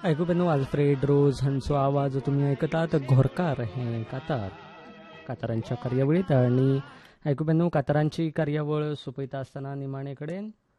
ऐकू बेनो अल्फ्रेड रोज हांचो आवाज तुम्ही ऐकतात घोरकार हे कातार कातारांच्या कार्यावळीत आणि ऐकू बेनो कातारांची कार्यावळ सोपयता आसतना निमाणे कडेन